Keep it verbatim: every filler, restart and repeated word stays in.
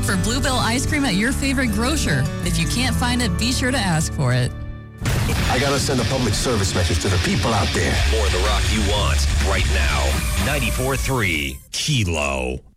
Look for Bluebell ice cream at your favorite grocer. If you can't find it, be sure to ask for it. I gotta send a public service message to the people out there. More of the rock you want right now. ninety-four point three Kilo.